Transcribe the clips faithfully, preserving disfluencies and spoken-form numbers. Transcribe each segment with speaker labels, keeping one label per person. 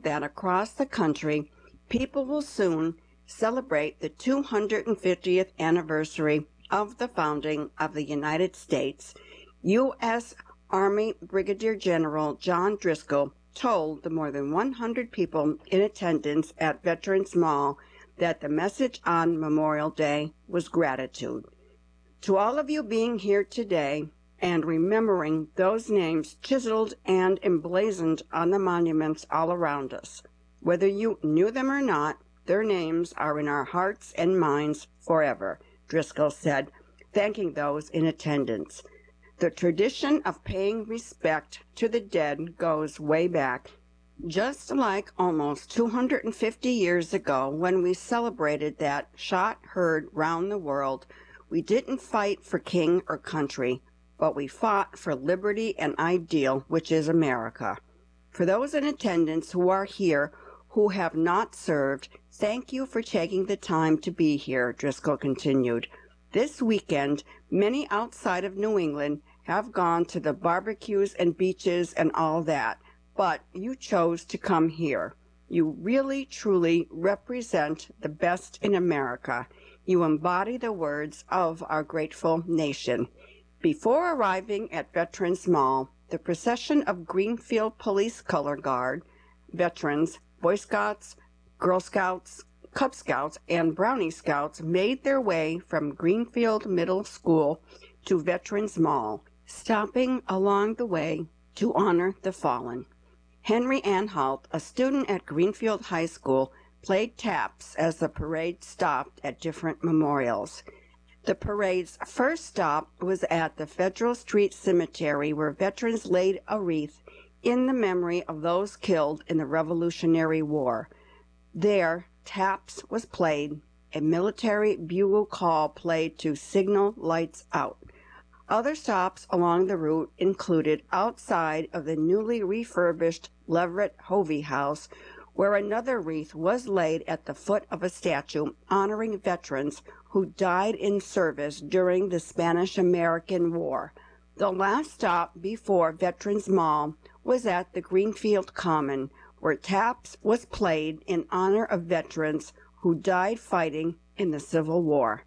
Speaker 1: that across the country, people will soon celebrate the two hundred fiftieth anniversary of the founding of the United States, U S Army Brigadier General John Driscoll told the more than one hundred people in attendance at Veterans Mall that the message on Memorial Day was gratitude. To all of you being here today and remembering those names chiseled and emblazoned on the monuments all around us, whether you knew them or not, their names are in our hearts and minds forever, Driscoll said, thanking those in attendance. The tradition of paying respect to the dead goes way back. Just like almost two hundred fifty years ago when we celebrated that shot heard round the world, we didn't fight for king or country, but we fought for liberty and ideal, which is America. For those in attendance who are here who have not served, thank you for taking the time to be here, Driscoll continued. This weekend, many outside of New England have gone to the barbecues and beaches and all that, but you chose to come here. You really, truly represent the best in America. You embody the words of our grateful nation. Before arriving at Veterans Mall, the procession of Greenfield Police Color Guard, veterans, Boy Scouts, Girl Scouts, Cub Scouts, and Brownie Scouts made their way from Greenfield Middle School to Veterans Mall, stopping along the way to honor the fallen. Henry Anhalt, a student at Greenfield High School, played taps as the parade stopped at different memorials. The parade's first stop was at the Federal Street Cemetery, where veterans laid a wreath in the memory of those killed in the Revolutionary War. There, taps was played, a military bugle call played to signal lights out. Other stops along the route included outside of the newly refurbished Leverett Hovey House, where another wreath was laid at the foot of a statue honoring veterans who died in service during the Spanish-American War. The last stop before Veterans Mall was at the Greenfield Common, where taps was played in honor of veterans who died fighting in the Civil War.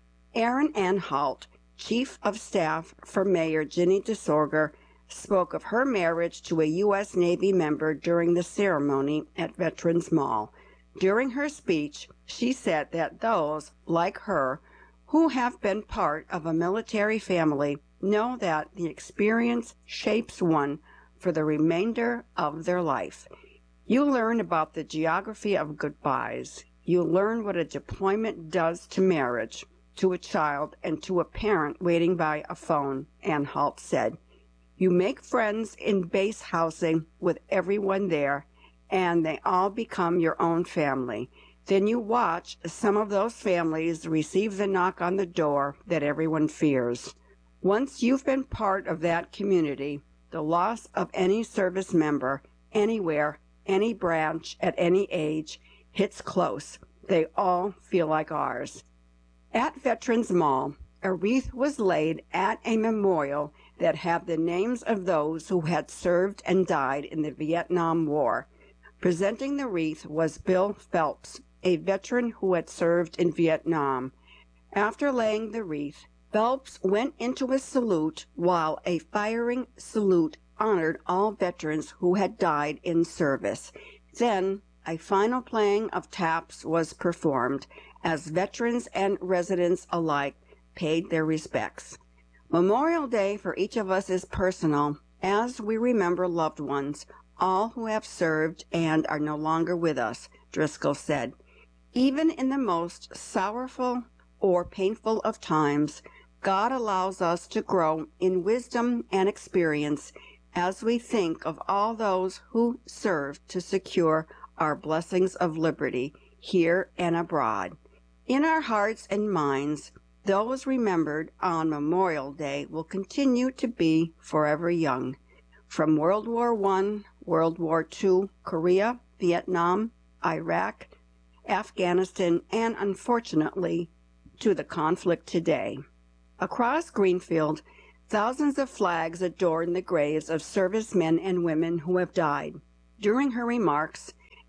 Speaker 1: Erin Anhalt, Chief of Staff for Mayor Ginny DeSorger, spoke of her marriage to a U S Navy member during the ceremony at Veterans Mall. During her speech, she said that those, like her, who have been part of a military family know that the experience shapes one for the remainder of their life. You learn about the geography of goodbyes. You learn what a deployment does to marriage, to a child, and to a parent waiting by a phone, Anhalt said. You make friends in base housing with everyone there, and they all become your own family. Then you watch some of those families receive the knock on the door that everyone fears. Once you've been part of that community, the loss of any service member, anywhere, any branch, at any age, hits close. They all feel like ours. At Veterans Mall, a wreath was laid at a memorial that had the names of those who had served and died in the Vietnam War. Presenting the wreath was Bill Phelps, a veteran who had served in Vietnam. After laying the wreath, Phelps went into a salute while a firing salute honored all veterans who had died in service. Then a final playing of taps was performed as veterans and residents alike paid their respects. Memorial Day for each of us is personal as we remember loved ones, all who have served and are no longer with us, Driscoll said. Even in the most sorrowful or painful of times, God allows us to grow in wisdom and experience as we think of all those who served to secure our blessings of liberty here and abroad. In our hearts and minds, those remembered on Memorial Day will continue to be forever young. From World War One, World War Two, Korea, Vietnam, Iraq, Afghanistan, and unfortunately, to the conflict today. Across Greenfield, thousands of flags adorn the graves of servicemen and women who have died. During her remarks,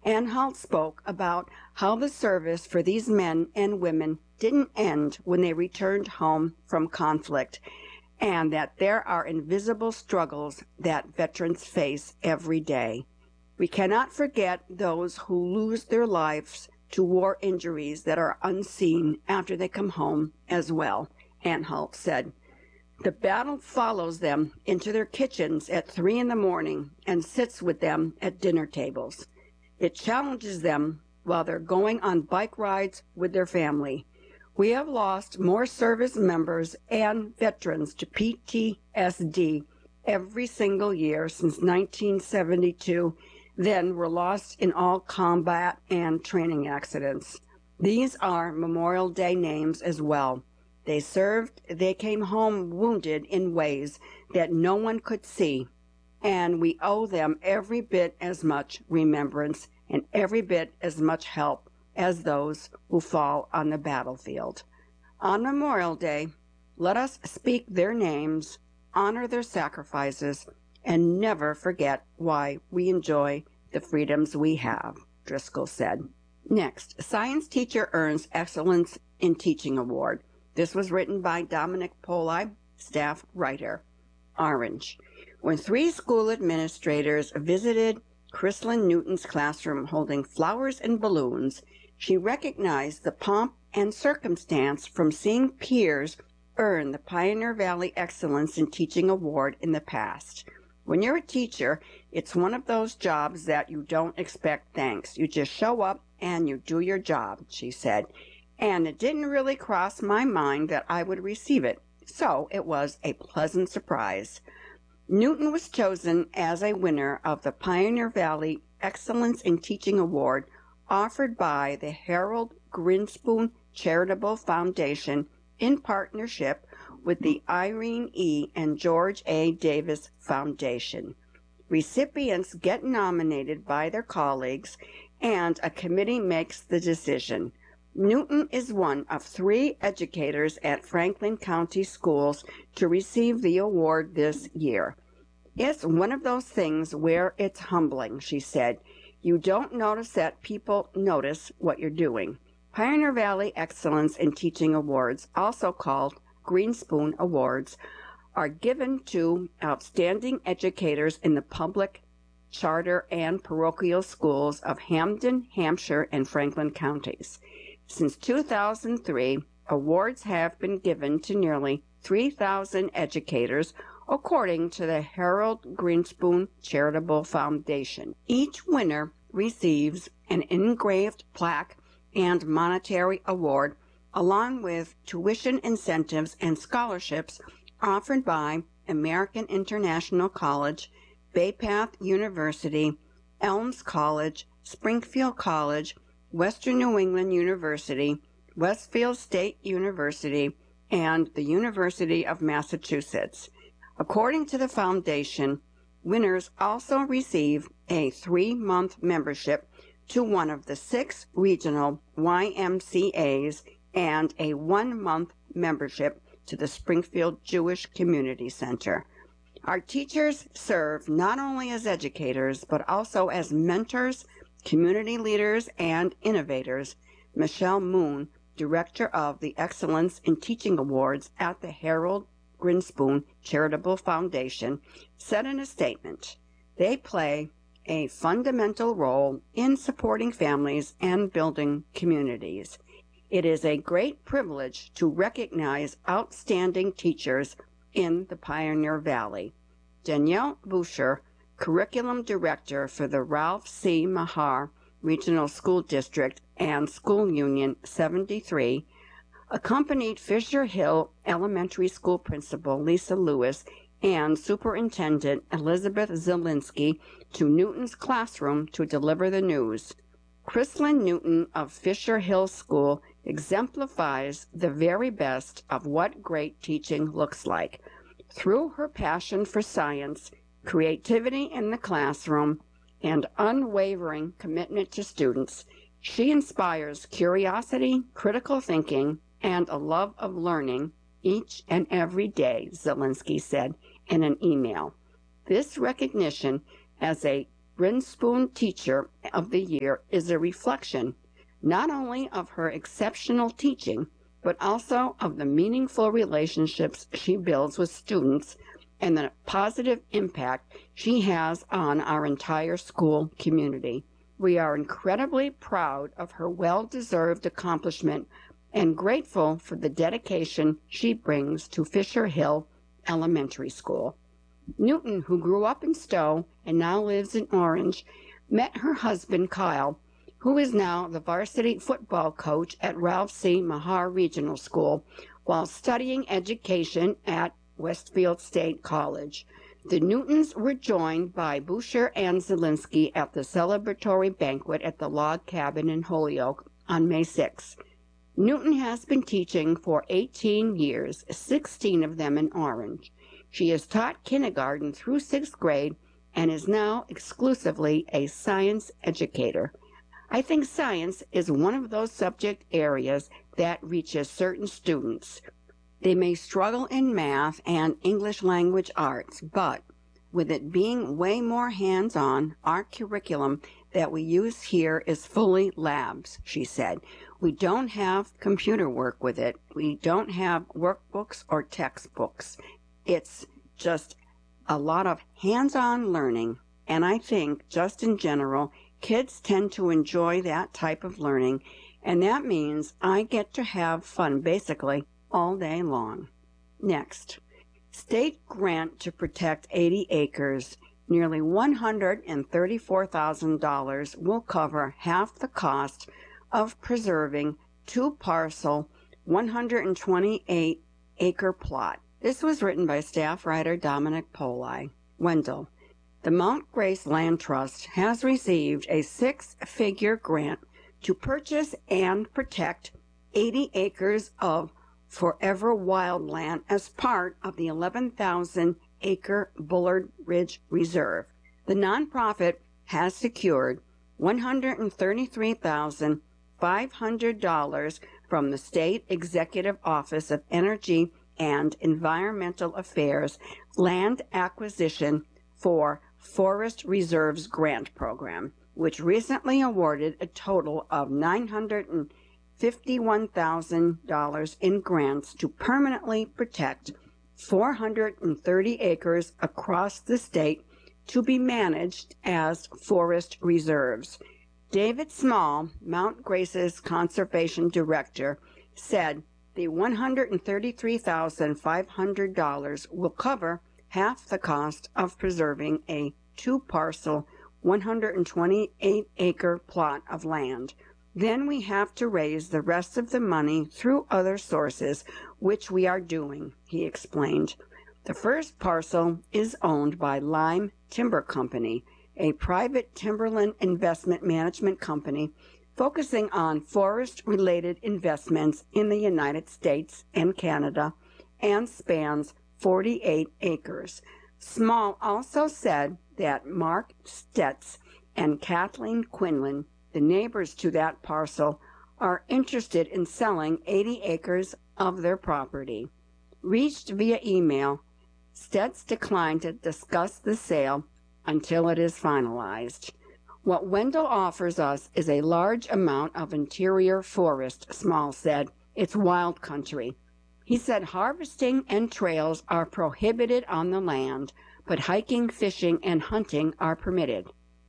Speaker 1: Anhalt spoke about how the service for these men and women didn't end when they returned home from conflict, and that there are invisible struggles that veterans face every day. We cannot forget those who lose their lives to war injuries that are unseen after they come home as well, Anhalt said. The battle follows them into their kitchens at three in the morning and sits with them at dinner tables. It challenges them while they're going on bike rides with their family. We have lost more service members and veterans to P T S D every single year since nineteen seventy-two than were lost in all combat and training accidents. These are Memorial Day names as well. They served, they came home wounded in ways that no one could see, and we owe them every bit as much remembrance and every bit as much help as those who fall on the battlefield. On Memorial Day, let us speak their names, honor their sacrifices, and never forget why we enjoy the freedoms we have, Driscoll said. Next, science teacher earns Excellence in Teaching Award. This was written by Dominic Poli, staff writer. Orange. When three school administrators visited Chrislyn Newton's classroom holding flowers and balloons, she recognized the pomp and circumstance from seeing peers earn the Pioneer Valley Excellence in Teaching Award in the past. When you're a teacher, it's one of those jobs that you don't expect thanks. You just show up and you do your job, she said. And it didn't really cross my mind that I would receive it, so it was a pleasant surprise. Newton was chosen as a winner of the Pioneer Valley Excellence in Teaching Award offered by the Harold Grinspoon Charitable Foundation in partnership with the Irene E. and George A. Davis Foundation. Recipients get nominated by their colleagues, and a committee makes the decision. Newton is one of three educators at Franklin County Schools to receive the award this year. It's one of those things where it's humbling, she said. You don't notice that people notice what you're doing. Pioneer Valley Excellence in Teaching Awards, also called Grinspoon Awards, are given to outstanding educators in the public, charter, and parochial schools of Hamden, Hampshire, and Franklin counties. Since two thousand three, awards have been given to nearly three thousand educators, according to the Harold Grinspoon Charitable Foundation. Each winner receives an engraved plaque and monetary award, along with tuition incentives and scholarships offered by American International College, Bay Path University, Elms College, Springfield College, Western New England University, Westfield State University, and the University of Massachusetts. According to the foundation, winners also receive a three-month membership to one of the six regional Y M C As and a one-month membership to the Springfield Jewish Community Center. Our teachers serve not only as educators, but also as mentors, community leaders, and innovators. Michelle Moon, director of the Excellence in Teaching Awards at the Harold Grinspoon Charitable Foundation, said in a statement, "They play a fundamental role in supporting families and building communities. It is a great privilege to recognize outstanding teachers in the Pioneer Valley." Danielle Boucher, Curriculum Director for the Ralph C. Mahar Regional School District and School Union seventy-three, accompanied Fisher Hill Elementary School Principal Lisa Lewis and Superintendent Elizabeth Zielinski to Newton's classroom to deliver the news. Chrislyn Newton of Fisher Hill School exemplifies the very best of what great teaching looks like. Through her passion for science, creativity in the classroom, and unwavering commitment to students, she inspires curiosity, critical thinking, and a love of learning each and every day, Zielinski said in an email. This recognition as a Brinspoon Teacher of the Year is a reflection not only of her exceptional teaching, but also of the meaningful relationships she builds with students and the positive impact she has on our entire school community. We are incredibly proud of her well-deserved accomplishment and grateful for the dedication she brings to Fisher Hill Elementary School. Newton, who grew up in Stowe and now lives in Orange, met her husband Kyle, who is now the varsity football coach at Ralph C. Mahar Regional School, while studying education at Westfield State College. The Newtons were joined by Boucher and Zielinski at the celebratory banquet at the Log Cabin in Holyoke on May sixth. Newton has been teaching for eighteen years, sixteen of them in Orange. She has taught kindergarten through sixth grade and is now exclusively a science educator. I think science is one of those subject areas that reaches certain students. They may struggle in math and English language arts, but with it being way more hands-on, our curriculum that we use here is fully labs, she said. We don't have computer work with it. We don't have workbooks or textbooks. It's just a lot of hands-on learning, and I think just in general, kids tend to enjoy that type of learning, and that means I get to have fun basically all day long. Next, state grant to protect eighty acres, nearly one hundred thirty-four thousand dollars will cover half the cost of preserving two-parcel, one hundred twenty-eight acre plot. This was written by staff writer Dominic Poli. Wendell. The Mount Grace Land Trust has received a six-figure grant to purchase and protect eighty acres of forever wildland as part of the eleven thousand acre Bullard Ridge Reserve. The nonprofit has secured one hundred thirty-three thousand five hundred dollars from the State Executive Office of Energy and Environmental Affairs Land Acquisition for Forest Reserves Grant Program, which recently awarded a total of nine hundred fifty-one thousand dollars in grants to permanently protect four hundred thirty acres across the state to be managed as forest reserves. David Small, Mount Grace's conservation director, said the one hundred thirty-three thousand five hundred dollars will cover half the cost of preserving a two-parcel, one hundred twenty-eight acre plot of land. Then we have to raise the rest of the money through other sources, which we are doing, he explained. The first parcel is owned by Lime Timber Company, a private timberland investment management company focusing on forest-related investments in the United States and Canada, and spans forty-eight acres. Small also said that Mark Stetz and Kathleen Quinlan, the neighbors to that parcel, are interested in selling eighty acres of their property. Reached via email, Stetz declined to discuss the sale until it is finalized. What Wendell offers us is a large amount of interior forest, Small said. It's wild country. He said harvesting and trails are prohibited on the land, but hiking, fishing, and hunting are permitted.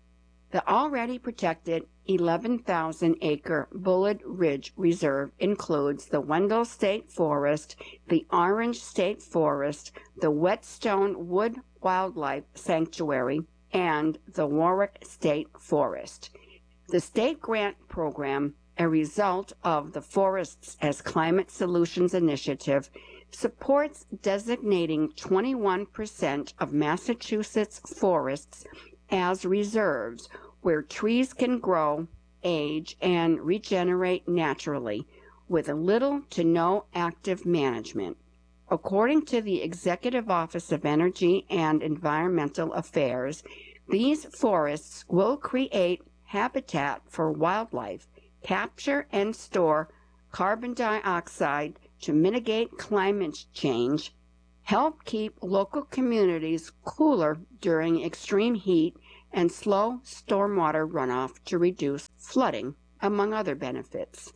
Speaker 1: The already protected eleven thousand acre Bullard Ridge Reserve includes the Wendell State Forest, the Orange State Forest, the Whetstone Wood Wildlife Sanctuary, and the Warwick State Forest. The state grant program, a result of the Forests as Climate Solutions Initiative, supports designating twenty-one percent of Massachusetts forests as reserves where trees can grow, age, and regenerate naturally with little to no active management. According to the Executive Office of Energy and Environmental Affairs, these forests will create habitat for wildlife, capture and store carbon dioxide to mitigate climate change, help keep local communities cooler during extreme heat, and slow stormwater runoff to reduce flooding, among other benefits.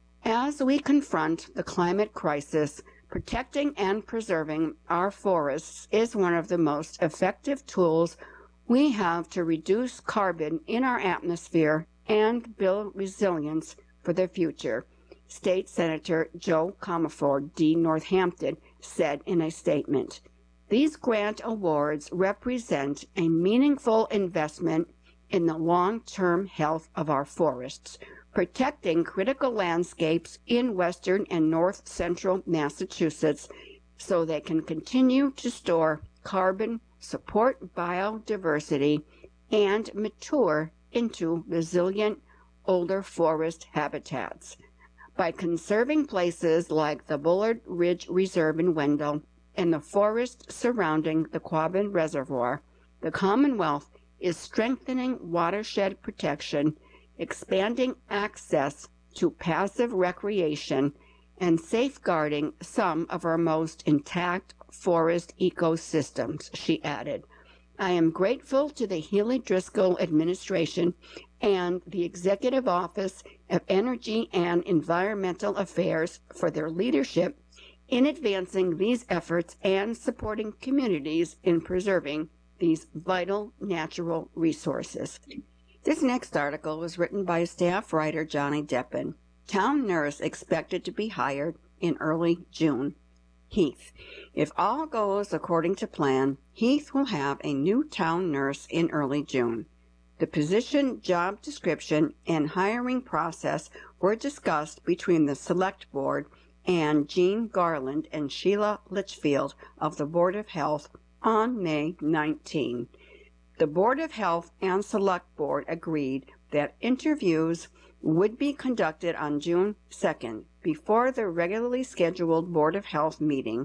Speaker 1: As we confront the climate crisis, protecting and preserving our forests is one of the most effective tools we have to reduce carbon in our atmosphere and build resilience for the future, State Senator Joe Comerford, D. Northampton, said in a statement. These grant awards represent a meaningful investment in the long-term health of our forests, protecting critical landscapes in western and north-central Massachusetts so they can continue to store carbon, support biodiversity, and mature into resilient older forest habitats. By conserving places like the Bullard Ridge Reserve in Wendell and the forest surrounding the Quabbin Reservoir, the Commonwealth is strengthening watershed protection, expanding access to passive recreation, and safeguarding some of our most intact forest ecosystems, she added. I am grateful to the Healy Driscoll administration and the Executive Office of Energy and Environmental Affairs for their leadership in advancing these efforts and supporting communities in preserving these vital natural resources. This next article was written by staff writer Johnny Deppen. Town nurse expected to be hired in early June. Heath. If all goes according to plan, Heath will have a new town nurse in early June. The position, job description, and hiring process were discussed between the Select Board and Jean Garland and Sheila Litchfield of the Board of Health on May nineteenth. The Board of Health and Select Board agreed that interviews would be conducted on June second before the regularly scheduled Board of Health meeting.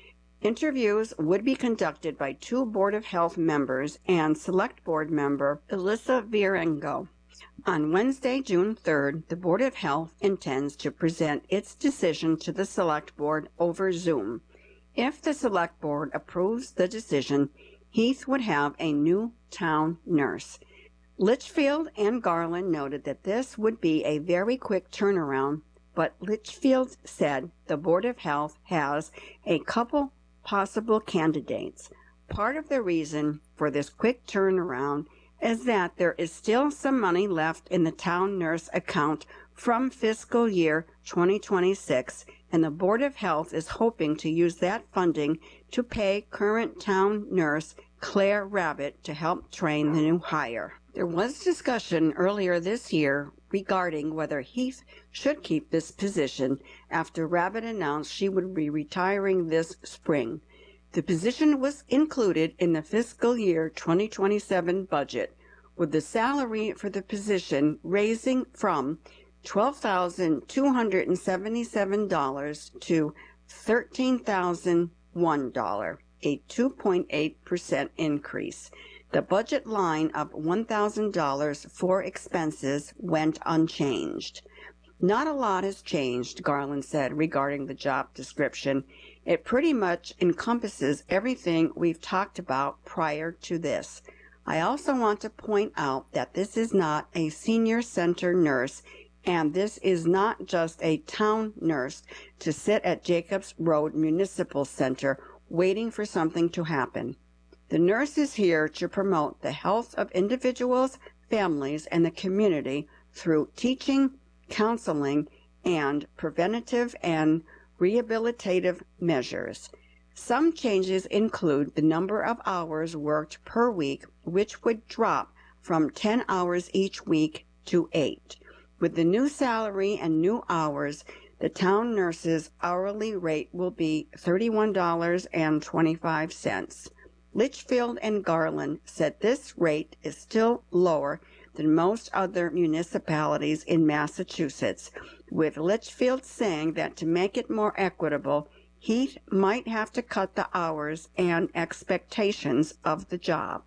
Speaker 1: Interviews would be conducted by two Board of Health members and Select Board member Elissa Virengo. On Wednesday, June third, the Board of Health intends to present its decision to the Select Board over Zoom. If the Select Board approves the decision, Heath would have a new town nurse. Litchfield and Garland noted that this would be a very quick turnaround, but Litchfield said the Board of Health has a couple possible candidates. Part of the reason for this quick turnaround is that there is still some money left in the town nurse account from fiscal year twenty twenty-six, and the Board of Health is hoping to use that funding to pay current town nurse Claire Rabbit to help train the new hire. There was discussion earlier this year regarding whether Heath should keep this position after Rabbit announced she would be retiring this spring. The position was included in the fiscal year twenty twenty-seven budget, with the salary for the position raising from twelve thousand two hundred seventy-seven dollars to thirteen thousand one dollars, a two point eight percent increase. The budget line of one thousand dollars for expenses went unchanged. Not a lot has changed, Garland said regarding the job description. It pretty much encompasses everything we've talked about prior to this. I also want to point out that this is not a senior center nurse, and this is not just a town nurse to sit at Jacobs Road Municipal Center waiting for something to happen. The nurse is here to promote the health of individuals, families, and the community through teaching, counseling, and preventative and rehabilitative measures. Some changes include the number of hours worked per week, which would drop from ten hours each week to eight. With the new salary and new hours, the town nurse's hourly rate will be thirty-one dollars and twenty-five cents. Litchfield and Garland said this rate is still lower than most other municipalities in Massachusetts, with Litchfield saying that to make it more equitable, Heath might have to cut the hours and expectations of the job.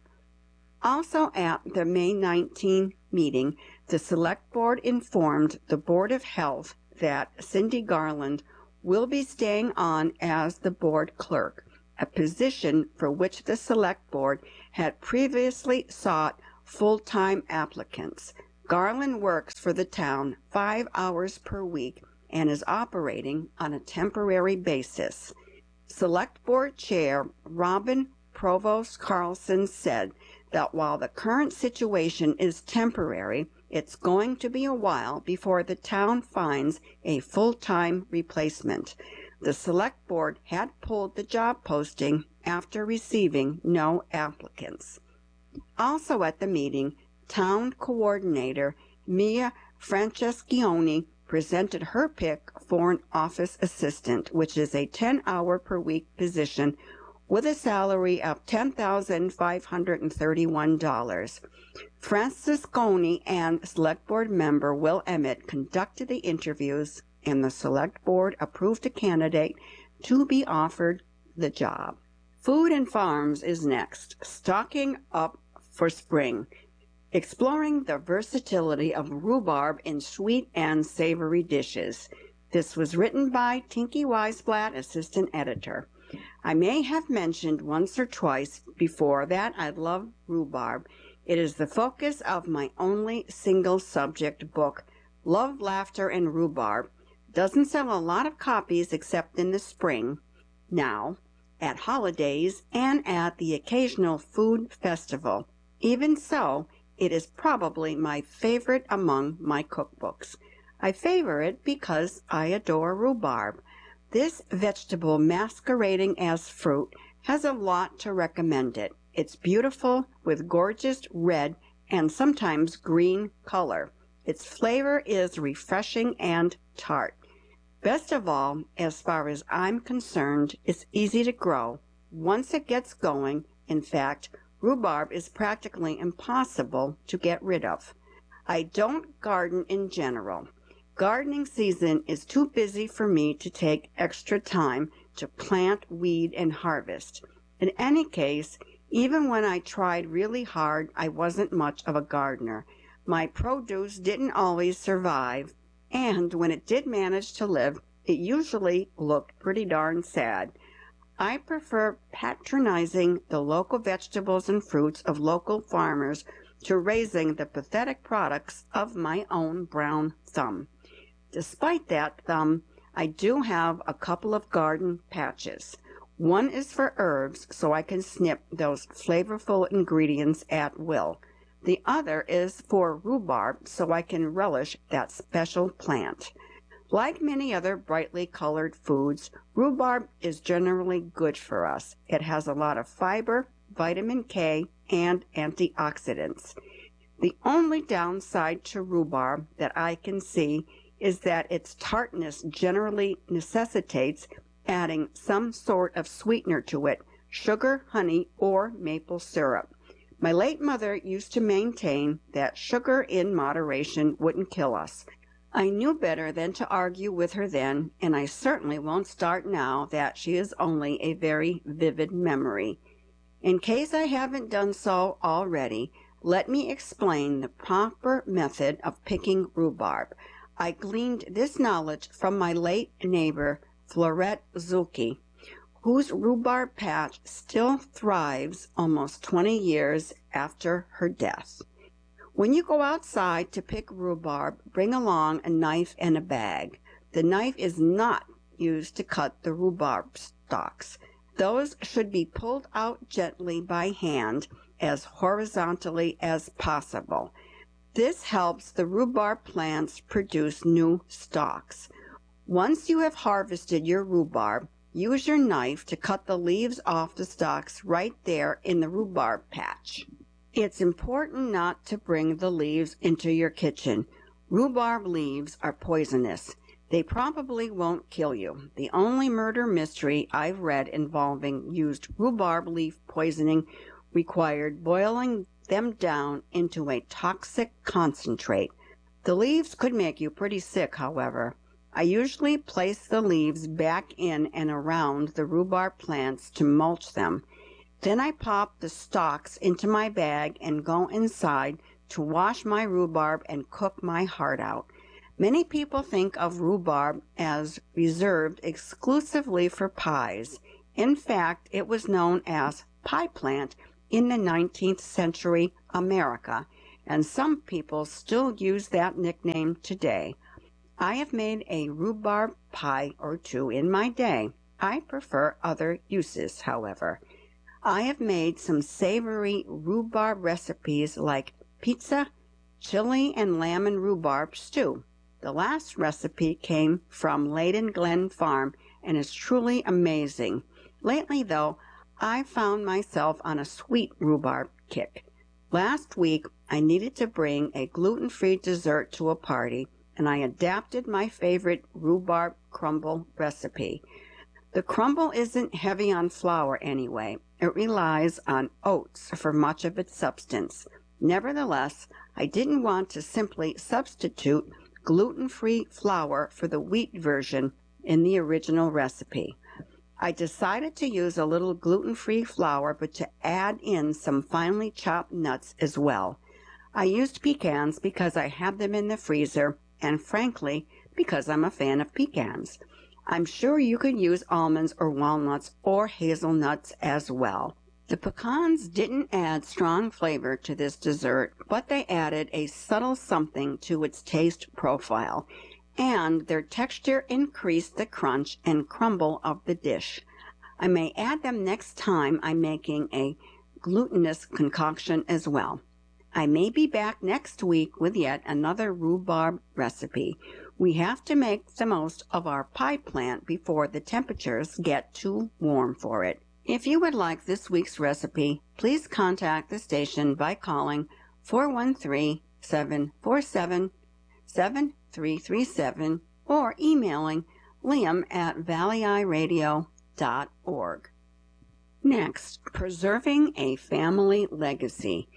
Speaker 1: Also at the May nineteenth meeting, the Select Board informed the Board of Health that Cindy Garland will be staying on as the board clerk, a position for which the Select Board had previously sought full-time applicants. Garland works for the town five hours per week and is operating on a temporary basis. Select Board Chair Robin Provost Carlson said that while the current situation is temporary, it's going to be a while before the town finds a full-time replacement. The Select Board had pulled the job posting after receiving no applicants. Also at the meeting, Town Coordinator Mia Franceschioni presented her pick for an office assistant, which is a ten-hour per week position with a salary of ten thousand five hundred thirty-one dollars. Francesconi and Select Board member Will Emmett conducted the interviews, and the Select Board approved a candidate to be offered the job. Food and Farms is next, stocking up for spring, exploring the versatility of rhubarb in sweet and savory dishes. This was written by Tinky Weisblatt, assistant editor. I may have mentioned once or twice before that I love rhubarb. It is the focus of my only single subject book, Love, Laughter, and Rhubarb. Doesn't sell a lot of copies except in the spring, now, at holidays, and at the occasional food festival. Even so, it is probably my favorite among my cookbooks. I favor it because I adore rhubarb. This vegetable masquerading as fruit has a lot to recommend it. It's beautiful with gorgeous red and sometimes green color. Its flavor is refreshing and tart. Best of all, as far as I'm concerned, it's easy to grow. Once it gets going, in fact, rhubarb is practically impossible to get rid of. I don't garden in general. Gardening season is too busy for me to take extra time to plant, weed, and harvest. In any case, even when I tried really hard, I wasn't much of a gardener. My produce didn't always survive, and when it did manage to live, it usually looked pretty darn sad. I prefer patronizing the local vegetables and fruits of local farmers to raising the pathetic products of my own brown thumb. Despite that thumb, I do have a couple of garden patches. One is for herbs, so I can snip those flavorful ingredients at will. The other is for rhubarb, so I can relish that special plant. Like many other brightly colored foods, rhubarb is generally good for us. It has a lot of fiber, vitamin K, and antioxidants. The only downside to rhubarb that I can see is that its tartness generally necessitates adding some sort of sweetener to it, sugar, honey, or maple syrup. My late mother used to maintain that sugar in moderation wouldn't kill us. I knew better than to argue with her then, and I certainly won't start now that she is only a very vivid memory. In case I haven't done so already, let me explain the proper method of picking rhubarb. I gleaned this knowledge from my late neighbor, Florette Zulke, whose rhubarb patch still thrives almost twenty years after her death. When you go outside to pick rhubarb, bring along a knife and a bag. The knife is not used to cut the rhubarb stalks. Those should be pulled out gently by hand as horizontally as possible. This helps the rhubarb plants produce new stalks. Once you have harvested your rhubarb, use your knife to cut the leaves off the stalks right there in the rhubarb patch. It's important not to bring the leaves into your kitchen. Rhubarb leaves are poisonous. They probably won't kill you. The only murder mystery I've read involving used rhubarb leaf poisoning required boiling them down into a toxic concentrate. The leaves could make you pretty sick, however. I usually place the leaves back in and around the rhubarb plants to mulch them. Then I pop the stalks into my bag and go inside to wash my rhubarb and cook my heart out. Many people think of rhubarb as reserved exclusively for pies. In fact, it was known as pie plant in the nineteenth century America, and some people still use that nickname today. I have made a rhubarb pie or two in my day. I prefer other uses, however. I have made some savory rhubarb recipes like pizza, chili, and lamb and rhubarb stew. The last recipe came from Leyden Glen Farm and is truly amazing. Lately, though, I found myself on a sweet rhubarb kick. Last week, I needed to bring a gluten-free dessert to a party, and I adapted my favorite rhubarb crumble recipe. The crumble isn't heavy on flour anyway. It relies on oats for much of its substance. Nevertheless, I didn't want to simply substitute gluten-free flour for the wheat version in the original recipe. I decided to use a little gluten-free flour, but to add in some finely chopped nuts as well. I used pecans because I had them in the freezer, and frankly, because I'm a fan of pecans. I'm sure you could use almonds or walnuts or hazelnuts as well. The pecans didn't add strong flavor to this dessert, but they added a subtle something to its taste profile, and their texture increased the crunch and crumble of the dish. I may add them next time I'm making a glutinous concoction as well. I may be back next week with yet another rhubarb recipe. We have to make the most of our pie plant before the temperatures get too warm for it. If you would like this week's recipe, please contact the station by calling four one three, seven four seven, seven three three seven or emailing liam at valley eye radio dot org. Next, preserving a family legacy.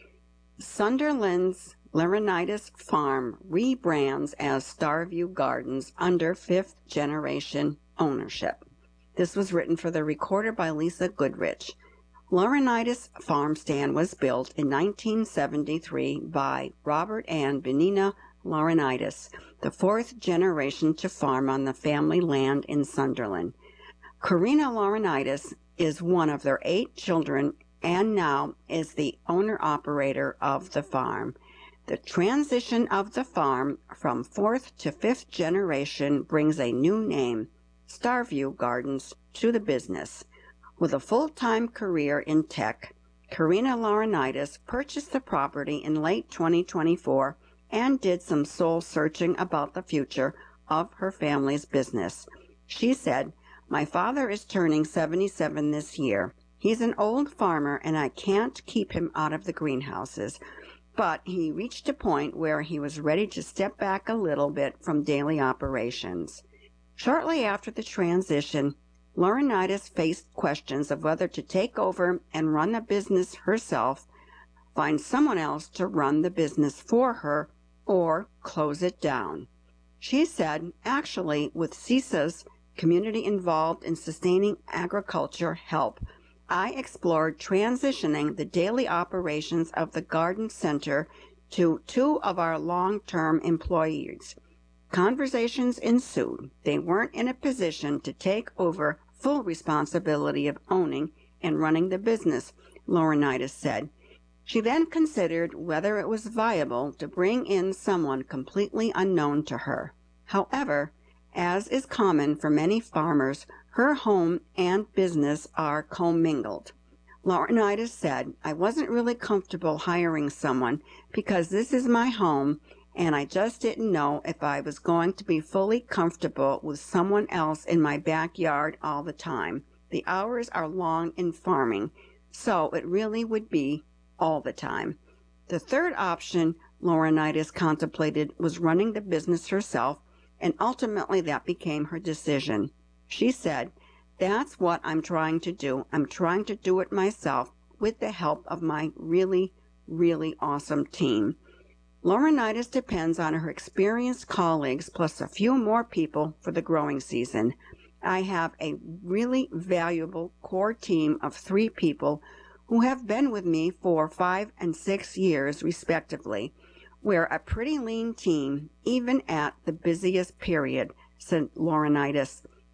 Speaker 1: Sunderland's Laurinaitis Farm rebrands as Starview Gardens under fifth generation ownership. This was written for the Recorder by Lisa Goodrich. Laurinaitis Farm Stand was built in nineteen seventy-three by Robert and Benina Laurinaitis, the fourth generation to farm on the family land in Sunderland. Karina Laurinaitis is one of their eight children and now is the owner-operator of the farm. The transition of the farm from fourth to fifth generation brings a new name, Starview Gardens, to the business. With a full-time career in tech, Karina Laurinaitis purchased the property in late twenty twenty-four and did some soul-searching about the future of her family's business. She said, "My father is turning seventy-seven this year. He's an old farmer and I can't keep him out of the greenhouses, but he reached a point where he was ready to step back a little bit from daily operations." Shortly after the transition, Laurinaitis faced questions of whether to take over and run the business herself, find someone else to run the business for her, or close it down. She said, actually, with C I S A's community involved in sustaining agriculture help, I explored transitioning the daily operations of the garden center to two of our long-term employees. Conversations ensued. They weren't in a position to take over full responsibility of owning and running the business, Laurinaitis said. She then considered whether it was viable to bring in someone completely unknown to her. However, as is common for many farmers, her home and business are commingled. Laurinaitis said, "I wasn't really comfortable hiring someone because this is my home, and I just didn't know if I was going to be fully comfortable with someone else in my backyard all the time. The hours are long in farming, so it really would be all the time." The third option Laurinaitis contemplated was running the business herself, and ultimately that became her decision. She said, "That's what I'm trying to do. I'm trying to do it myself with the help of my really, really awesome team." Laurinaitis depends on her experienced colleagues plus a few more people for the growing season. "I have a really valuable core team of three people who have been with me for five and six years respectively. We're a pretty lean team, even at the busiest period," said Laurinaitis.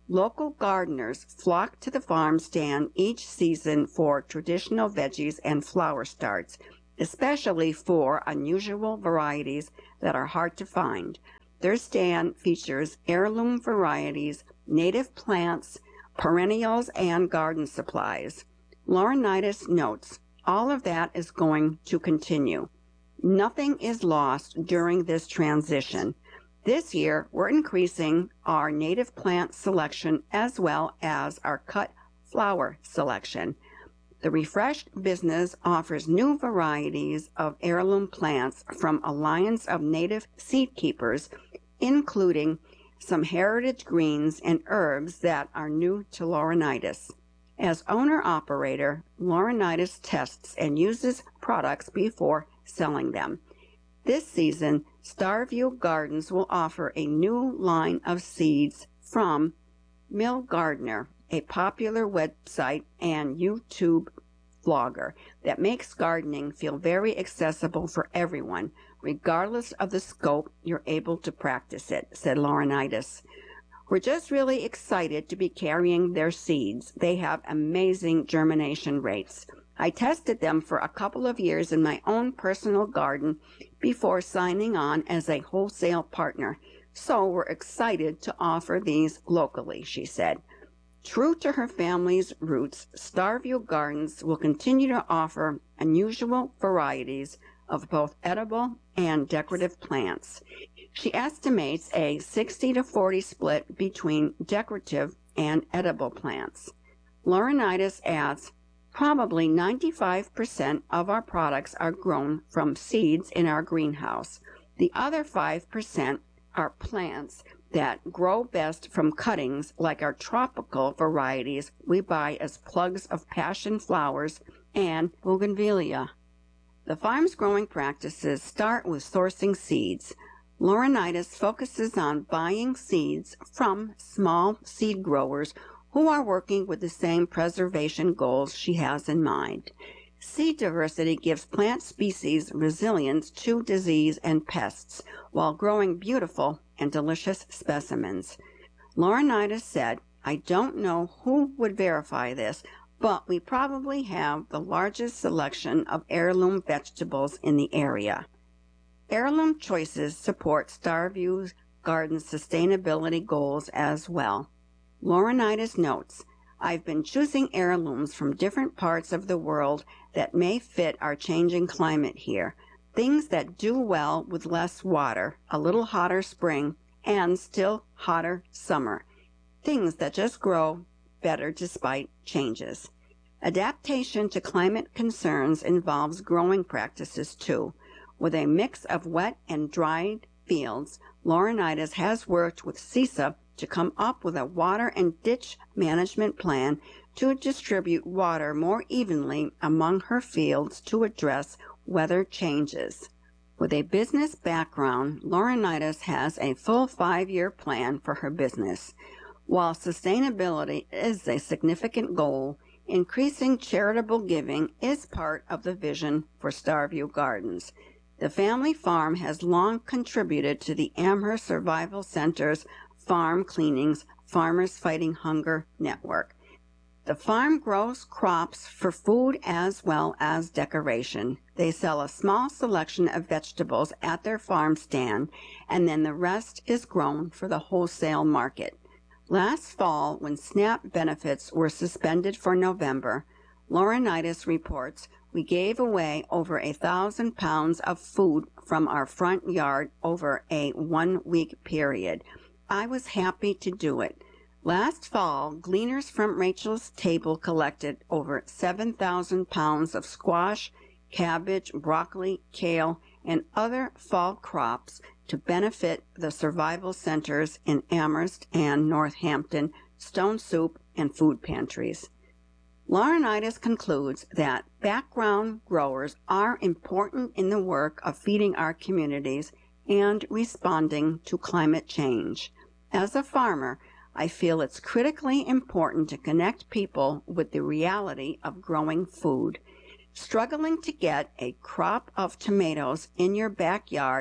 Speaker 1: Local gardeners flock to the farm stand each season for traditional veggies and flower starts, especially for unusual varieties that are hard to find. Their stand features heirloom varieties, native plants, perennials, and garden supplies. Laurinaitis notes, all of that is going to continue. Nothing is lost during this transition. This year, we're increasing our native plant selection as well as our cut flower selection. The refreshed business offers new varieties of heirloom plants from Alliance of Native Seed Keepers, including some heritage greens and herbs that are new to Laurinaitis. As owner-operator, Laurinaitis tests and uses products before selling them. This season, Starview Gardens will offer a new line of seeds from Mill Gardener, a popular website and YouTube vlogger that makes gardening feel very accessible for everyone, regardless of the scope you're able to practice it, said Laurinaitis. We're just really excited to be carrying their seeds. They have amazing germination rates. I tested them for a couple of years in my own personal garden before signing on as a wholesale partner, so we're excited to offer these locally, she said. True to her family's roots, Starview Gardens will continue to offer unusual varieties of both edible and decorative plants. She estimates a sixty to forty split between decorative and edible plants. Laurinaitis adds, probably ninety-five percent of our products are grown from seeds in our greenhouse. The other five percent are plants that grow best from cuttings, like our tropical varieties we buy as plugs of passion flowers and bougainvillea. The farm's growing practices start with sourcing seeds. Laurinaitis focuses on buying seeds from small seed growers who are working with the same preservation goals she has in mind. Seed diversity gives plant species resilience to disease and pests while growing beautiful and delicious specimens. Laurinaitis said, I don't know who would verify this, but we probably have the largest selection of heirloom vegetables in the area. Heirloom choices support Starview Gardens' sustainability goals as well. Laurinaitis notes, I've been choosing heirlooms from different parts of the world that may fit our changing climate here. Things that do well with less water, a little hotter spring, and still hotter summer. Things that just grow better despite changes. Adaptation to climate concerns involves growing practices too. With a mix of wet and dried fields, Laurinaitis has worked with C I S A to come up with a water and ditch management plan to distribute water more evenly among her fields to address weather changes. With a business background, Laurinaitis has a full five-year plan for her business. While sustainability is a significant goal, increasing charitable giving is part of the vision for Starview Gardens. The family farm has long contributed to the Amherst Survival Center's Farm Cleanings Farmers Fighting Hunger network. The farm grows crops for food as well as decoration. They sell a small selection of vegetables at their farm stand, and then the rest is grown for the wholesale market. Last fall, when SNAP benefits were suspended for November, Laurinaitis reports we gave away over a thousand pounds of food from our front yard over a one-week period. I was happy to do it. Last fall, gleaners from Rachel's table collected over seven thousand pounds of squash, cabbage, broccoli, kale, and other fall crops to benefit the survival centers in Amherst and Northampton, Stone Soup, and food pantries. Laurinaitis concludes that background growers are important in the work of feeding our communities and responding to climate change. As a farmer, I feel it's critically important to connect people with the reality of growing food. Struggling to get a crop of tomatoes in your backyard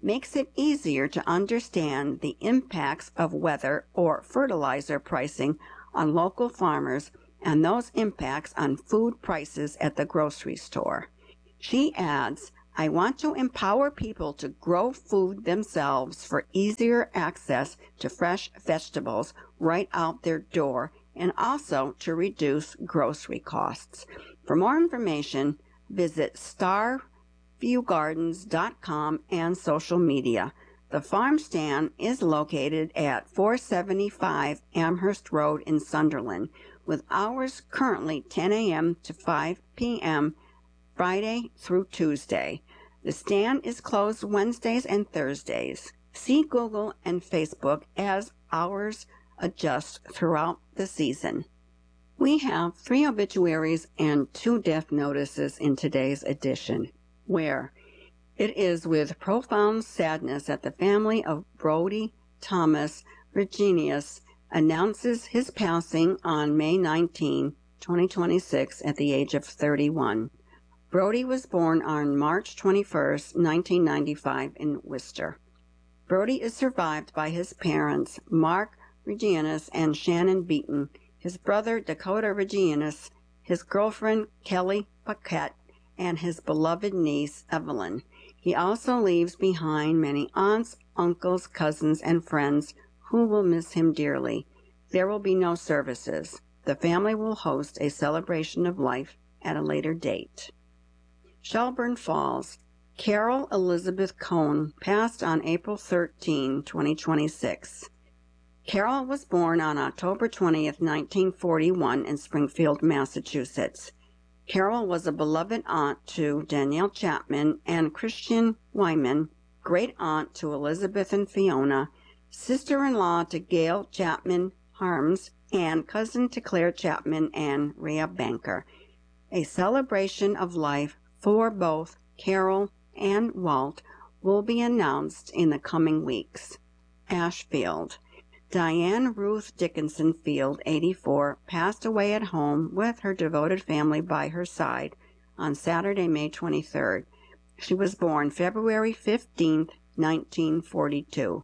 Speaker 1: makes it easier to understand the impacts of weather or fertilizer pricing on local farmers and those impacts on food prices at the grocery store. She adds, I want to empower people to grow food themselves for easier access to fresh vegetables right out their door and also to reduce grocery costs. For more information, visit star view gardens dot com and social media. The farm stand is located at four seventy-five Amherst Road in Sunderland, with hours currently ten a.m. to five p.m. Friday through Tuesday. The stand is closed Wednesdays and Thursdays. See Google and Facebook as hours adjust throughout the season. We have three obituaries and two death notices in today's edition, where it is with profound sadness that the family of Brody Thomas Virginius announces his passing on May nineteenth, twenty twenty-six at the age of thirty-one. Brody was born on March twenty-first, nineteen ninety-five in Worcester. Brody is survived by his parents, Mark Regianus and Shannon Beaton, his brother Dakota Regianus, his girlfriend Kelly Paquette, and his beloved niece Evelyn. He also leaves behind many aunts, uncles, cousins, and friends who will miss him dearly. There will be no services. The family will host a celebration of life at a later date. Shelburne Falls. Carol Elizabeth Cohn passed on April thirteenth, twenty twenty-six. Carol was born on October twentieth, nineteen forty-one in Springfield, Massachusetts. Carol was a beloved aunt to Danielle Chapman and Christian Wyman, great aunt to Elizabeth and Fiona, sister-in-law to Gail Chapman Harms, and cousin to Claire Chapman and Rhea Banker. A celebration of life for both Carol and Walt will be announced in the coming weeks. Ashfield. Diane Ruth Dickinson Field, eighty-four, passed away at home with her devoted family by her side on Saturday, May twenty-third. She was born February fifteenth, nineteen forty-two.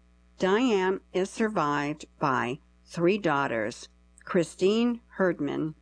Speaker 1: Diane is survived by three daughters, Christine Herdman,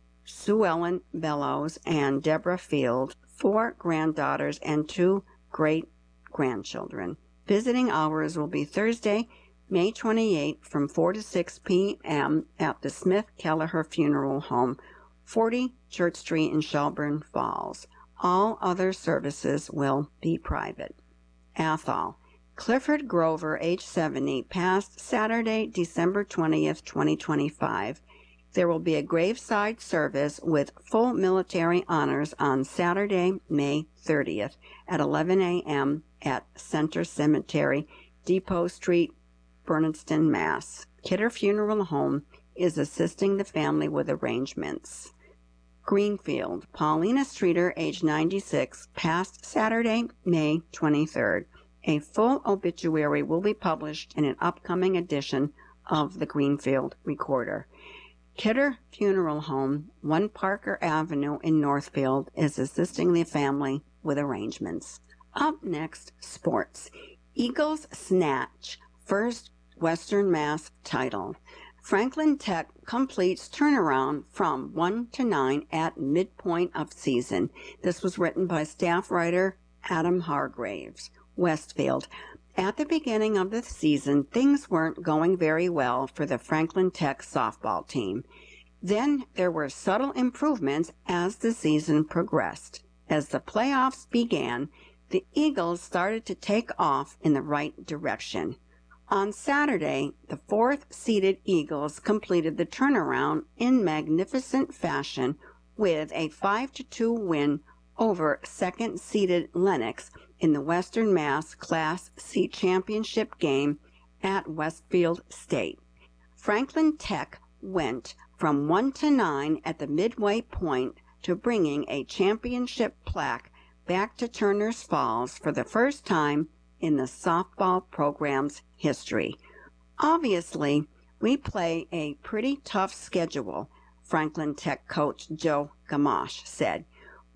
Speaker 1: Sue Ellen Bellows, and Deborah Field, four granddaughters, and two great-grandchildren. Visiting hours will be Thursday, May twenty-eighth from four to six p.m. at the Smith Kelleher Funeral Home, forty Church Street in Shelburne Falls. All other services will be private. Athol. Clifford Grover, age seventy, passed Saturday, December twentieth, twenty twenty-five. There will be a graveside service with full military honors on Saturday, May thirtieth at eleven a.m. at Center Cemetery, Depot Street, Bernardston, Mass. Kidder Funeral Home is assisting the family with arrangements. Greenfield. Paulina Streeter, age ninety-six, passed Saturday, May twenty-third. A full obituary will be published in an upcoming edition of the Greenfield Recorder. Kidder Funeral Home, one Parker Avenue in Northfield, is assisting the family with arrangements. Up next, sports. Eagles snatch first Western Mass title. Franklin Tech completes turnaround from one to nine at midpoint of season. This was written by staff writer Adam Hargraves. Westfield. At the beginning of the season, things weren't going very well for the Franklin Tech softball team. Then there were subtle improvements as the season progressed. As the playoffs began, the Eagles started to take off in the right direction. On Saturday, the fourth-seeded Eagles completed the turnaround in magnificent fashion with a five to two win over second-seeded Lenox in the Western Mass Class C championship game at Westfield State. Franklin Tech went from one to nine at the midway point to bringing a championship plaque back to Turner's Falls for the first time in the softball program's history. Obviously, we play a pretty tough schedule, Franklin Tech coach Joe Gamache said.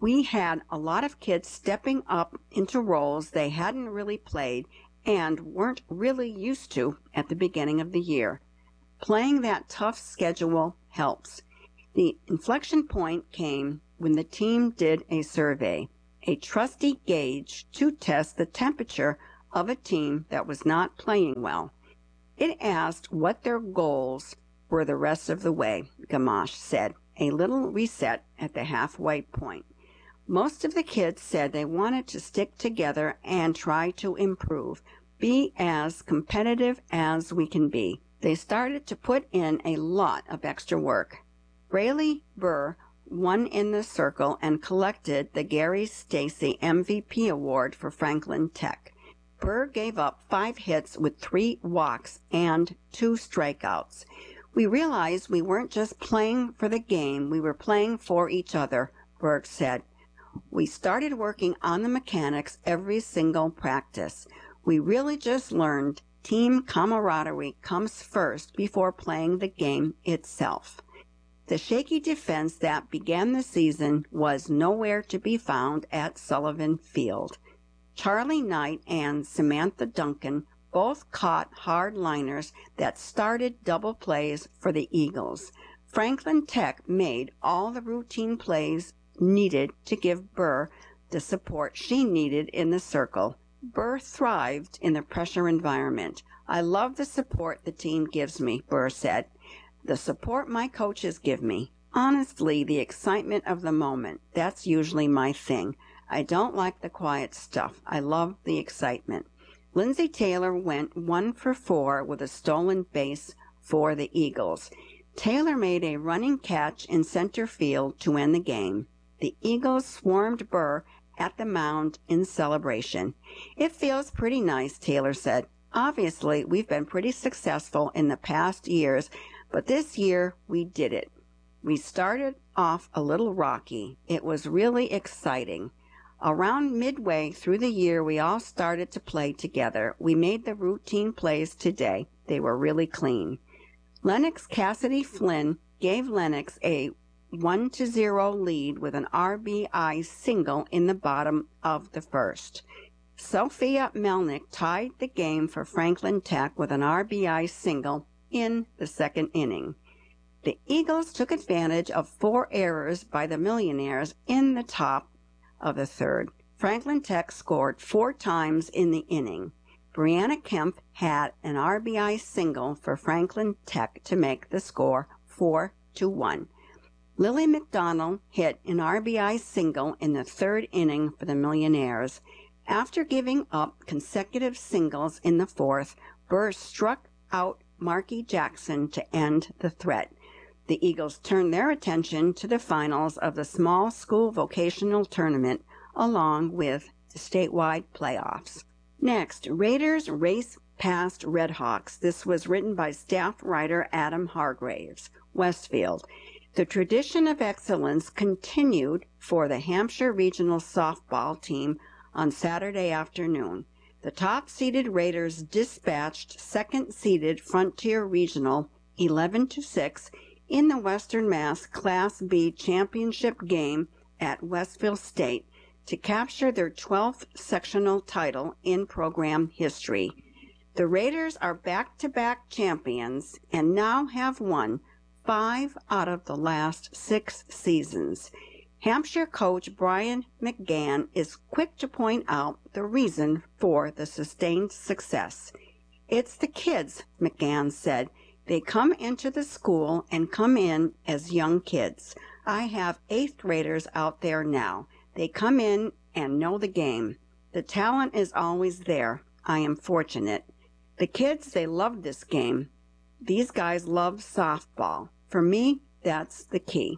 Speaker 1: We had a lot of kids stepping up into roles they hadn't really played and weren't really used to at the beginning of the year. Playing that tough schedule helps. The inflection point came when the team did a survey, a trusty gauge to test the temperature of a team that was not playing well. It asked what their goals were the rest of the way, Gamache said, a little reset at the halfway point. Most of the kids said they wanted to stick together and try to improve, be as competitive as we can be. They started to put in a lot of extra work. Braley Burr won in the circle and collected the Gary Stacy M V P award for Franklin Tech. Burr gave up five hits with three walks and two strikeouts. We realized we weren't just playing for the game, we were playing for each other, Burr said. We started working on the mechanics every single practice. We really just learned team camaraderie comes first before playing the game itself. The shaky defense that began the season was nowhere to be found at Sullivan Field. Charlie Knight and Samantha Duncan both caught hard liners that started double plays for the Eagles. Franklin Tech made all the routine plays needed to give Burr the support she needed in the circle. Burr thrived in the pressure environment. I love the support the team gives me, Burr said. The support my coaches give me. Honestly, the excitement of the moment. That's usually my thing. I don't like the quiet stuff. I love the excitement. Lindsey Taylor went one for four with a stolen base for the Eagles. Taylor made a running catch in center field to end the game. The Eagles swarmed Burr at the mound in celebration. It feels pretty nice, Taylor said. Obviously, we've been pretty successful in the past years, but this year we did it. We started off a little rocky. It was really exciting. Around midway through the year, we all started to play together. We made the routine plays today. They were really clean. Lennox Cassidy Flynn gave Lennox a one to zero lead with an R B I single in the bottom of the first. Sophia Melnick tied the game for Franklin Tech with an R B I single in the second inning. The Eagles took advantage of four errors by the Millionaires in the top of the third. Franklin Tech scored four times in the inning. Brianna Kemp had an R B I single for Franklin Tech to make the score four to one. Lily McDonald hit an R B I single in the third inning for the Millionaires. After giving up consecutive singles in the fourth, Burr struck out Marky Jackson to end the threat. The Eagles turned their attention to the finals of the small school vocational tournament, along with the statewide playoffs. Next, Raiders race past Redhawks. This was written by staff writer Adam Hargraves, Westfield. The tradition of excellence continued for the Hampshire Regional softball team on Saturday afternoon. The top-seeded Raiders dispatched second-seeded Frontier Regional eleven to six in the Western Mass Class B championship game at Westfield State to capture their twelfth sectional title in program history. The Raiders are back-to-back champions and now have won five out of the last six seasons. Hampshire coach Brian McGann is quick to point out the reason for the sustained success. It's the kids, McGann said. They come into the school and come in as young kids. I have eighth graders out there now. They come in and know the game. The talent is always there. I am fortunate. The kids, they love this game. These guys love softball. For me, that's the key.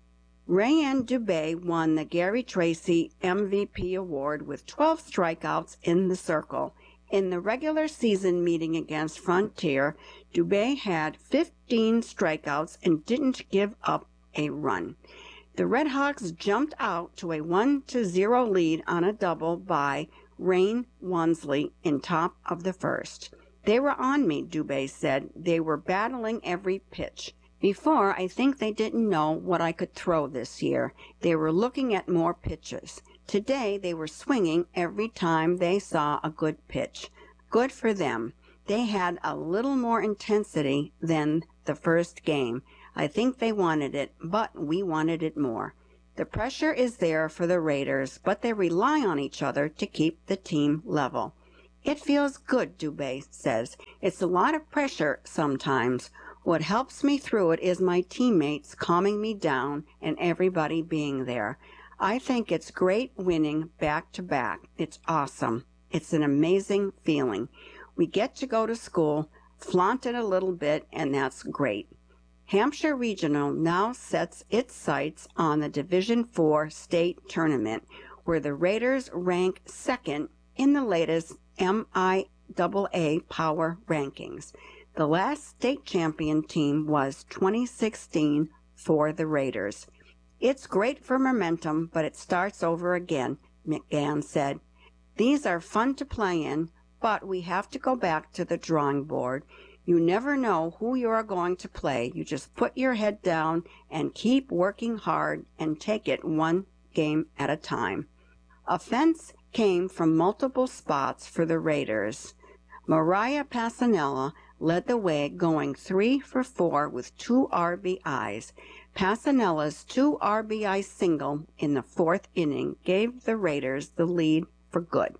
Speaker 1: Rayanne Dubé won the Gary Tracy M V P award with twelve strikeouts in the circle. In the regular season meeting against Frontier, Dubé had fifteen strikeouts and didn't give up a run. The Redhawks jumped out to a one to zero lead on a double by Rain Wansley in top of the first. They were on me, Dubé said. They were battling every pitch. Before, I think they didn't know what I could throw this year. They were looking at more pitches. Today, they were swinging every time they saw a good pitch. Good for them. They had a little more intensity than the first game. I think they wanted it, but we wanted it more. The pressure is there for the Raiders, but they rely on each other to keep the team level. It feels good, Dubé says. It's a lot of pressure sometimes. What helps me through it is my teammates calming me down and everybody being there. I think it's great winning back to back. It's awesome. It's an amazing feeling. We get to go to school, flaunt it a little bit, and that's great. Hampshire Regional now sets its sights on the Division four state tournament, where the Raiders rank second in the latest M I A A Power rankings. The last state champion team was twenty sixteen for the Raiders. It's great for momentum, but it starts over again, McGann said. These are fun to play in, but we have to go back to the drawing board. You never know who you are going to play. You just put your head down and keep working hard and take it one game at a time. Offense came from multiple spots for the Raiders. Mariah Passanella led the way, going three for four with two R B Is. Passanella's two R B I single in the fourth inning gave the Raiders the lead for good.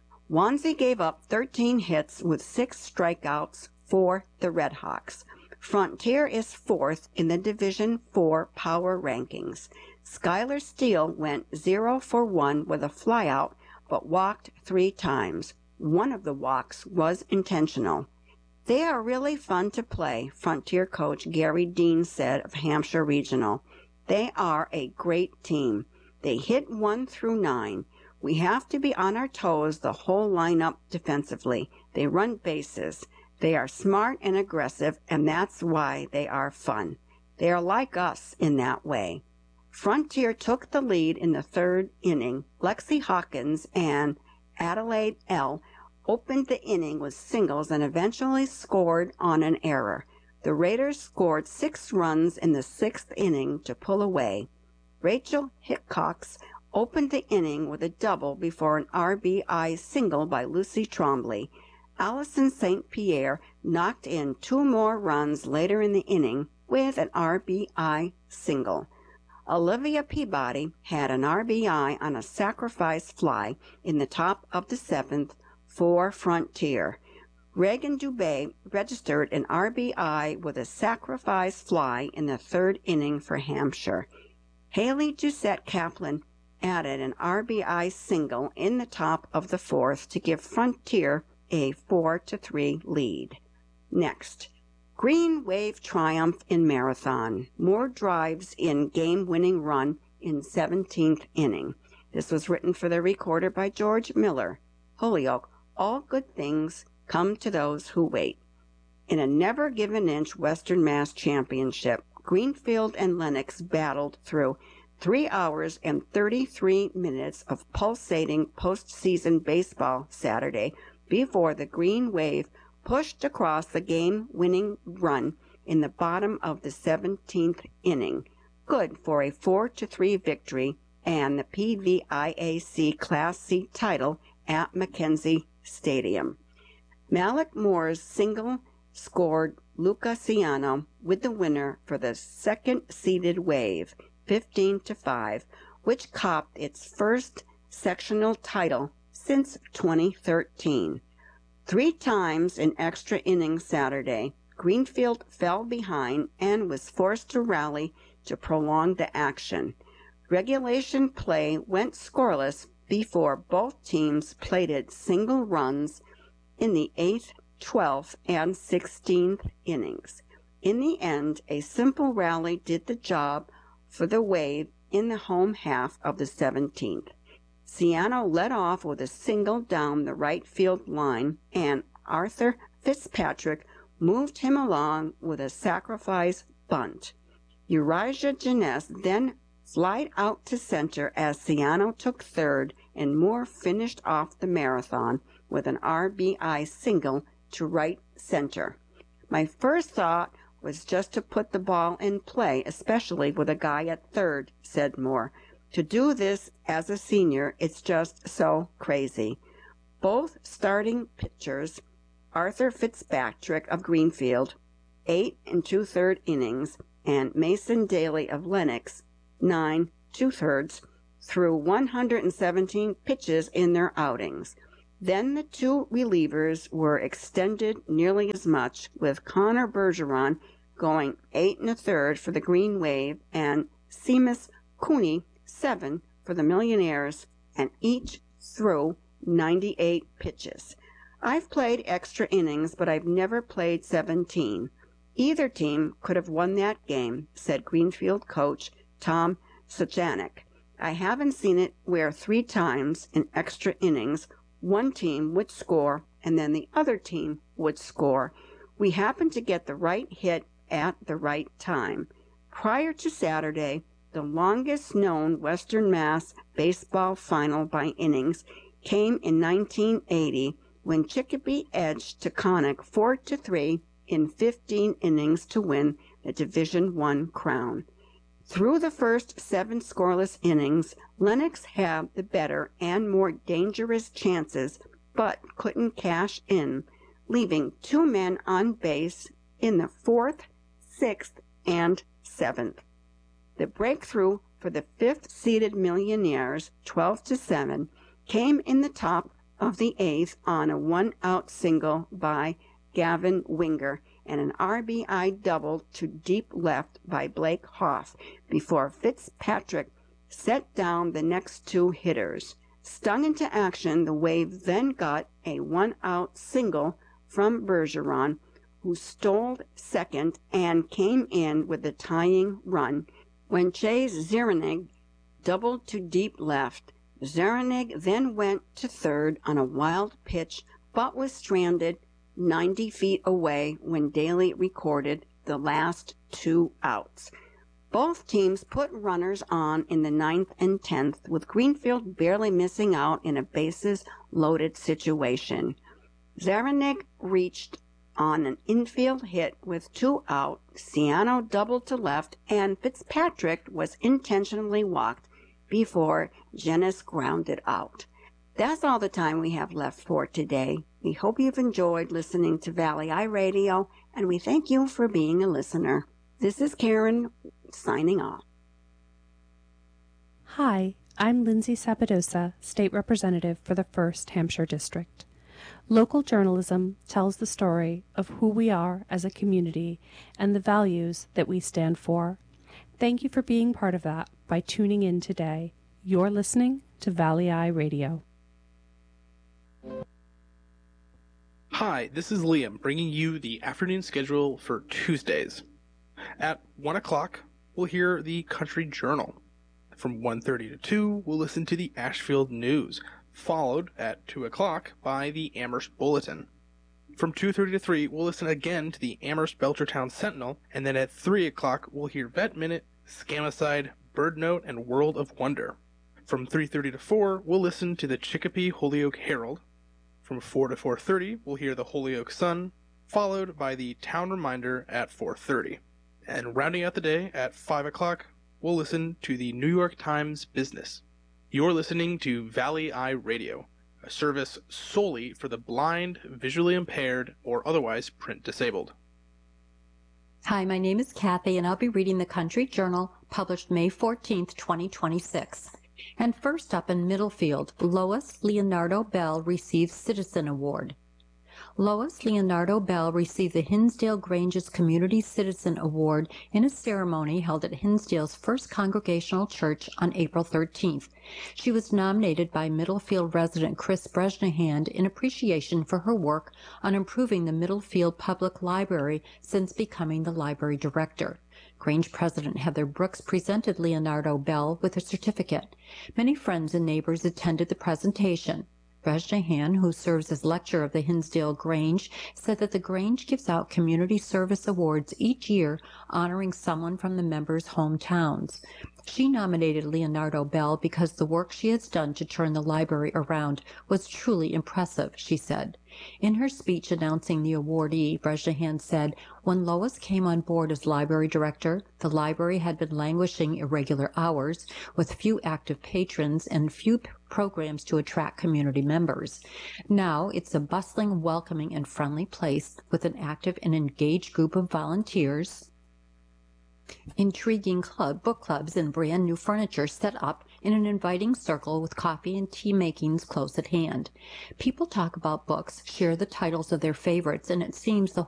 Speaker 1: Wanzi gave up thirteen hits with six strikeouts for the Redhawks. Frontier is fourth in the Division four power rankings. Skylar Steele went zero for one with a flyout, but walked three times. One of the walks was intentional. They are really fun to play, Frontier coach Gary Dean said of Hampshire Regional. They are a great team. They hit one through nine. We have to be on our toes the whole lineup defensively. They run bases. They are smart and aggressive, and that's why they are fun. They are like us in that way. Frontier took the lead in the third inning. Lexi Hawkins and Adelaide L. opened the inning with singles and eventually scored on an error. The Raiders scored six runs in the sixth inning to pull away. Rachel Hickox opened the inning with a double before an R B I single by Lucy Trombley. Allison Saint Pierre knocked in two more runs later in the inning with an R B I single. Olivia Peabody had an R B I on a sacrifice fly in the top of the seventh for Frontier. Reagan Dubé registered an R B I with a sacrifice fly in the third inning for Hampshire. Haley Doucette Kaplan added an R B I single in the top of the fourth to give Frontier a four to three lead. Next, Green Wave triumph in Marathon. More drives in game-winning run in seventeenth inning. This was written for the Recorder by George Miller. Holyoke, all good things come to those who wait. In a never-given-inch Western Mass Championship, Greenfield and Lennox battled through three hours and thirty-three minutes of pulsating postseason baseball Saturday before the Green Wave pushed across the game-winning run in the bottom of the seventeenth inning, good for a four to three victory and the P V I A C Class C title at Mackenzie Stadium. Malik Moore's single scored Luca Ciano with the winner for the second-seeded Wave, fifteen to five, which copped its first sectional title since twenty thirteen. Three times in extra innings Saturday, Greenfield fell behind and was forced to rally to prolong the action. Regulation play went scoreless before both teams plated single runs in the eighth, twelfth, and sixteenth innings. In the end, a simple rally did the job for the Wave in the home half of the seventeenth. Ciano led off with a single down the right field line, and Arthur Fitzpatrick moved him along with a sacrifice bunt. Urijah Jeunesse then flied out to center as Ciano took third, and Moore finished off the marathon with an R B I single to right center. My first thought was just to put the ball in play, especially with a guy at third, said Moore. To do this as a senior, it's just so crazy. Both starting pitchers, Arthur Fitzpatrick of Greenfield, eight and two-third innings, and Mason Daly of Lenox, nine, two-thirds, threw one hundred seventeen pitches in their outings. Then the two relievers were extended nearly as much, with Connor Bergeron going eight and a third for the Green Wave and Seamus Cooney seven for the Millionaires, and each threw ninety-eight pitches. I've played extra innings, but I've never played seventeen. Either team could have won that game, said Greenfield coach Tom Suchanek. I haven't seen it where three times in extra innings one team would score and then the other team would score. We happened to get the right hit at the right time. Prior to Saturday, the longest known Western Mass baseball final by innings came in nineteen eighty when Chicopee edged Taconic four to three in fifteen innings to win the Division One crown. Through the first seven scoreless innings, Lenox had the better and more dangerous chances, but couldn't cash in, leaving two men on base in the fourth, sixth, and seventh. The breakthrough for the fifth-seeded Millionaires, twelve to seven, came in the top of the eighth on a one-out single by Gavin Winger and an R B I double to deep left by Blake Hoff before Fitzpatrick set down the next two hitters. Stung into action, the Wave then got a one-out single from Bergeron, who stole second and came in with the tying run when Chase Zeranig doubled to deep left. Zeranig then went to third on a wild pitch, but was stranded ninety feet away when Daly recorded the last two outs. Both teams put runners on in the ninth and tenth, with Greenfield barely missing out in a bases-loaded situation. Zeranig reached on an infield hit with two out, Ciano doubled to left, and Fitzpatrick was intentionally walked before Jenis grounded out. That's all the time we have left for today. We hope you've enjoyed listening to Valley Eye Radio, and we thank you for being a listener. This is Karen signing off.
Speaker 2: Hi, I'm Lindsay Sabadosa, State Representative for the first Hampshire District. Local journalism tells the story of who we are as a community and the values that we stand for. Thank you for being part of that by tuning in today. You're listening to Valley Eye Radio.
Speaker 3: Hi, this is Liam bringing you the afternoon schedule for Tuesdays. At one o'clock, we'll hear the Country Journal. From one thirty to two, we'll listen to the Ashfield News, followed at two o'clock by the Amherst Bulletin. From two thirty to three, we'll listen again to the Amherst Belchertown Sentinel, and then at three o'clock, we'll hear Vet Minute, Scamicide, Bird Note, and World of Wonder. From three thirty to four, we'll listen to the Chicopee Holyoke Herald. From four to four thirty, we'll hear the Holyoke Sun, followed by the Town Reminder at four thirty. And rounding out the day at five o'clock, we'll listen to the New York Times Business. You're listening to Valley Eye Radio, a service solely for the blind, visually impaired, or otherwise print disabled.
Speaker 4: Hi, my name is Kathy, and I'll be reading the Country Journal, published May fourteenth, twenty twenty-six. And first up in Middlefield, Lois Leonardo Bell receives Citizen Award. Lois Leonardo Bell received the Hinsdale Grange's Community Citizen Award in a ceremony held at Hinsdale's First Congregational Church on April thirteenth. She was nominated by Middlefield resident Chris Bresnahan in appreciation for her work on improving the Middlefield Public Library since becoming the library director. Grange President Heather Brooks presented Leonardo Bell with a certificate. Many friends and neighbors attended the presentation. Bresnahan, who serves as lecturer of the Hinsdale Grange, said that the Grange gives out community service awards each year honoring someone from the members' hometowns. She nominated Leonardo Bell because the work she has done to turn the library around was truly impressive, she said. In her speech announcing the awardee, Bresnahan said, when Lois came on board as library director, the library had been languishing irregular hours, with few active patrons and few programs to attract community members. Now it's a bustling, welcoming, and friendly place with an active and engaged group of volunteers, intriguing club, book clubs, and brand new furniture set up in an inviting circle with coffee and tea makings close at hand. People talk about books, share the titles of their favorites, and it seems the